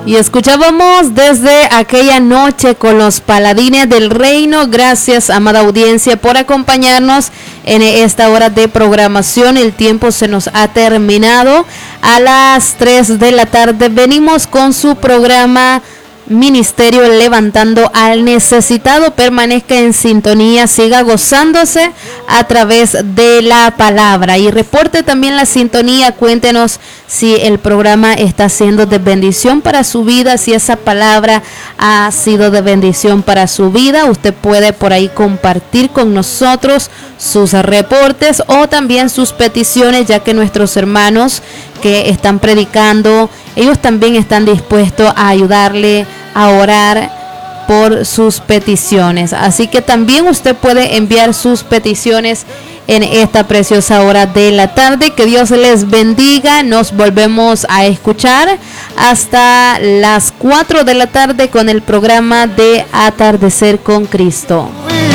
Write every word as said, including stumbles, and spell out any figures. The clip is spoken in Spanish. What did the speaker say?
Y escuchábamos desde aquella noche con los paladines del reino. Gracias, amada audiencia, por acompañarnos en esta hora de programación. El tiempo se nos ha terminado. A las tres de la tarde venimos con su programa Ministerio Levantando al Necesitado. Permanezca en sintonía, siga gozándose a través de la palabra y reporte también la sintonía. Cuéntenos si el programa está siendo de bendición para su vida, si esa palabra ha sido de bendición para su vida. Usted puede por ahí compartir con nosotros sus reportes o también sus peticiones, ya que nuestros hermanos que están predicando, ellos también están dispuestos a ayudarle a orar por sus peticiones. Así que también usted puede enviar sus peticiones en esta preciosa hora de la tarde. Que Dios les bendiga. Nos volvemos a escuchar hasta las cuatro de la tarde con el programa de Atardecer con Cristo.